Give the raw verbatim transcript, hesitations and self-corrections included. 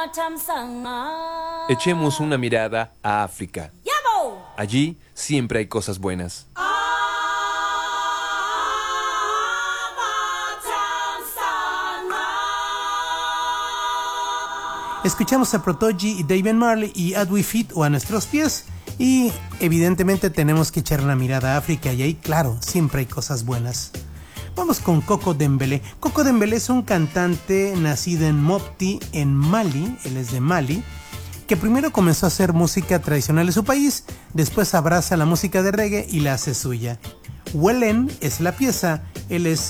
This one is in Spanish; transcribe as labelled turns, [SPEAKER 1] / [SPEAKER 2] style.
[SPEAKER 1] Echemos una mirada a África. Allí siempre hay cosas buenas.
[SPEAKER 2] Escuchamos a Protoji y David Marley y At We Feet o A Nuestros Pies, y evidentemente tenemos que echar una mirada a África, y ahí claro, siempre hay cosas buenas. Vamos con Koko Dembélé. Koko Dembélé es un cantante nacido en Mopti, en Mali, él es de Mali, que primero comenzó a hacer música tradicional de su país, después abraza la música de reggae y la hace suya. Welen es la pieza, él es